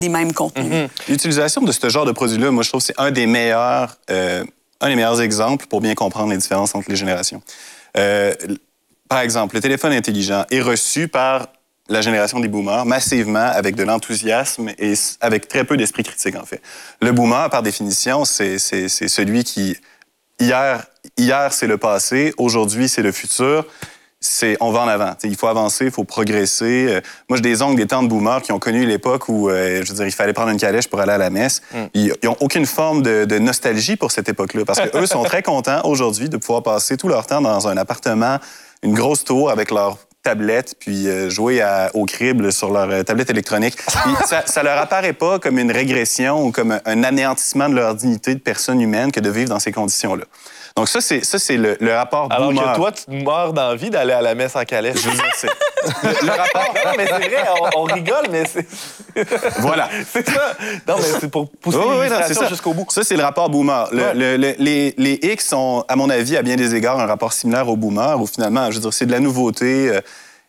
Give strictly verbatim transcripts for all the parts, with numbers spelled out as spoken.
des mêmes contenus. Mm-hmm. L'utilisation de ce genre de produit-là, moi, je trouve que c'est un des meilleurs, euh, un des meilleurs exemples pour bien comprendre les différences entre les générations. Euh, par exemple, le téléphone intelligent est reçu par la génération des boomers massivement avec de l'enthousiasme et avec très peu d'esprit critique, en fait. Le boomer, par définition, c'est, c'est, c'est celui qui, hier, hier c'est le passé, aujourd'hui, c'est le futur. C'est, on va en avant. T'sais, il faut avancer, il faut progresser. Euh, moi, j'ai des oncles, des tantes boomers qui ont connu l'époque où, euh, je veux dire, il fallait prendre une calèche pour aller à la messe. Mm. Ils n'ont aucune forme de, de nostalgie pour cette époque-là parce qu'eux sont très contents aujourd'hui de pouvoir passer tout leur temps dans un appartement, une grosse tour avec leur tablette, puis euh, jouer à, au crible sur leur euh, tablette électronique. Puis ça, ça leur apparaît pas comme une régression ou comme un, un anéantissement de leur dignité de personne humaine que de vivre dans ces conditions-là. Donc ça, c'est, ça, c'est le, le rapport Alors boomer. Alors que toi, tu te meurs d'envie d'aller à la messe en calèche. Je veux dire, c'est... Le, le rapport... Non, mais c'est vrai, on, on rigole, mais c'est... Voilà. C'est ça. Non, mais c'est pour pousser oh, l'illustration oui, jusqu'au bout. Ça, c'est le rapport boomer. Le, ouais. le, le, les, les X sont, à mon avis, à bien des égards, un rapport similaire au boomer, où finalement, je veux dire, c'est de la nouveauté... Euh,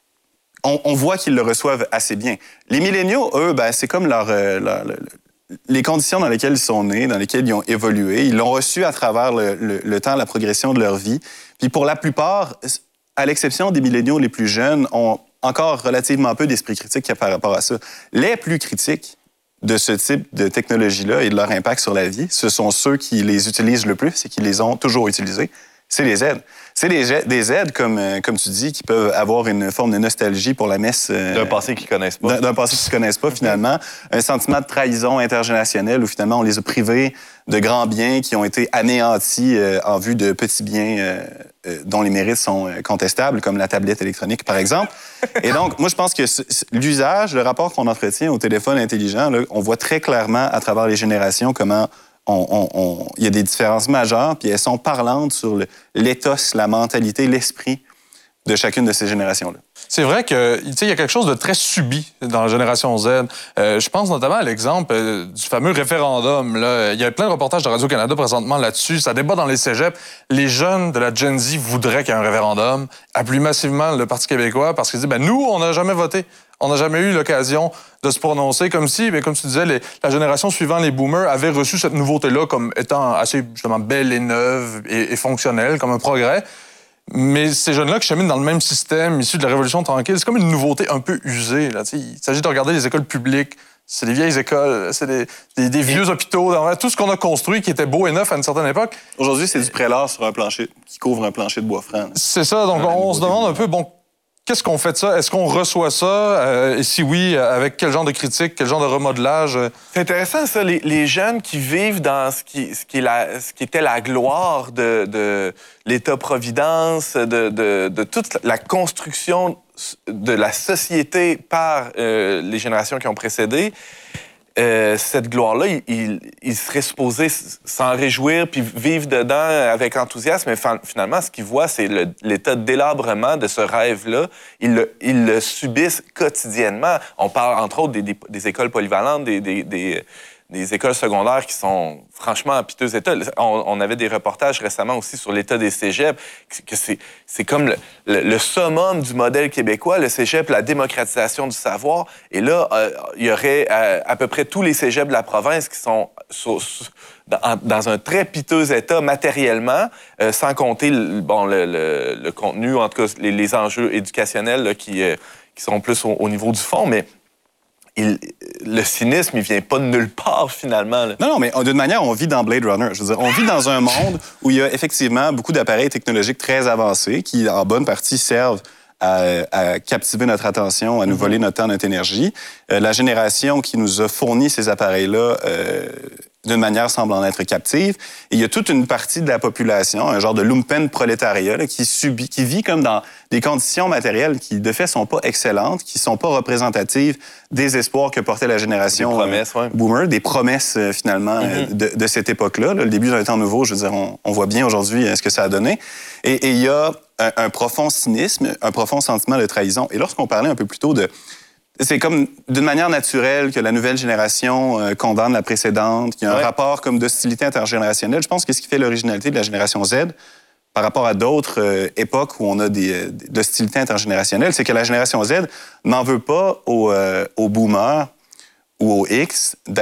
On, on voit qu'ils le reçoivent assez bien. Les milléniaux, eux, ben, c'est comme leur, euh, leur, leur, les conditions dans lesquelles ils sont nés, dans lesquelles ils ont évolué. Ils l'ont reçu à travers le, le, le temps, la progression de leur vie. Puis pour la plupart, à l'exception des milléniaux les plus jeunes, ont encore relativement peu d'esprit critique par rapport à ça. Les plus critiques de ce type de technologie-là et de leur impact sur la vie, ce sont ceux qui les utilisent le plus et qui les ont toujours utilisés. C'est les aides. C'est des, des aides, comme, comme tu dis, qui peuvent avoir une forme de nostalgie pour la messe. Euh, d'un passé qu'ils connaissent pas. D'un, d'un passé qu'ils connaissent pas, finalement. Un sentiment de trahison intergénérationnelle où, finalement, on les a privés de grands biens qui ont été anéantis euh, en vue de petits biens euh, euh, dont les mérites sont euh, contestables, comme la tablette électronique, par exemple. Et donc, moi, je pense que c- l'usage, le rapport qu'on entretient au téléphone intelligent, là, on voit très clairement à travers les générations comment... On, on, on, il y a des différences majeures, puis elles sont parlantes sur le, l'éthos, la mentalité, l'esprit de chacune de ces générations-là. C'est vrai que, tu sais, il y a quelque chose de très subi dans la génération Z. Euh, je pense notamment à l'exemple euh, du fameux référendum. Là. Il y a plein de reportages de Radio-Canada présentement là-dessus. Ça débat dans les cégeps. Les jeunes de la Gen Z voudraient qu'il y ait un référendum. Appuient massivement le Parti québécois parce qu'ils disent, ben nous, on n'a jamais voté. On n'a jamais eu l'occasion de se prononcer comme si, bien, comme tu disais, les, la génération suivante, les boomers, avait reçu cette nouveauté-là comme étant assez, justement, belle et neuve et, et fonctionnelle, comme un progrès. Mais ces jeunes-là qui cheminent dans le même système, issus de la Révolution tranquille, c'est comme une nouveauté un peu usée. Là, il s'agit de regarder les écoles publiques. C'est des vieilles écoles, c'est des, des, des vieux hôpitaux, tout ce qu'on a construit qui était beau et neuf à une certaine époque. Aujourd'hui, c'est du prélat sur un plancher, qui couvre un plancher de bois franc. C'est ça, donc on, on se demande un peu, bon, qu'est-ce qu'on fait de ça? Est-ce qu'on reçoit ça? Euh, et si oui, avec quel genre de critique, quel genre de remodelage? C'est intéressant, ça, les, les jeunes qui vivent dans ce qui, ce qui, est la, ce qui était la gloire de, de l'État-providence, de, de, de toute la construction de la société par euh, les générations qui ont précédé. Euh, cette gloire-là, il, il, il serait supposé s'en réjouir puis vivre dedans avec enthousiasme, mais finalement, ce qu'ils voient, c'est le, l'état de délabrement de ce rêve-là. Ils le, ils le subissent quotidiennement. On parle, entre autres, des, des, des écoles polyvalentes, des, des, des, des écoles secondaires qui sont franchement en piteux état. On, on avait des reportages récemment aussi sur l'état des cégeps, que c'est, c'est comme le, le, le summum du modèle québécois, le cégep, la démocratisation du savoir. Et là, euh, il y aurait euh, à peu près tous les cégeps de la province qui sont sur, sur, dans, dans un très piteux état matériellement, euh, sans compter le, bon, le, le, le contenu, en tout cas les, les enjeux éducationnels là, qui, euh, qui sont plus au, au niveau du fond, mais Il, le cynisme, il vient pas de nulle part, finalement. Là. Non, non, mais d'une manière, on vit dans Blade Runner. Je veux dire, on vit dans un monde où il y a effectivement beaucoup d'appareils technologiques très avancés qui, en bonne partie, servent à, à captiver notre attention, à nous mm-hmm. voler notre temps, notre énergie. Euh, la génération qui nous a fourni ces appareils-là, euh, d'une manière, semble en être captive. Et il y a toute une partie de la population, un genre de lumpen prolétariat, là, qui subit, qui vit comme dans des conditions matérielles qui, de fait, sont pas excellentes, qui sont pas représentatives des espoirs que portait la génération des promesses, euh, ouais. boomer, des promesses, euh, finalement, mm-hmm. euh, de, de cette époque-là. Là, le début d'un temps nouveau, je veux dire, on, on voit bien aujourd'hui euh, ce que ça a donné. Et, et il y a un, un profond cynisme, un profond sentiment de trahison. Et lorsqu'on parlait un peu plus tôt de... C'est comme d'une manière naturelle que la nouvelle génération euh, condamne la précédente, qu'il y a un ouais. rapport comme d'hostilité intergénérationnelle. Je pense que ce qui fait l'originalité de la génération Z par rapport à d'autres euh, époques où on a des, euh, de l'hostilité intergénérationnelle, c'est que la génération Z n'en veut pas aux, euh, aux boomers ou au X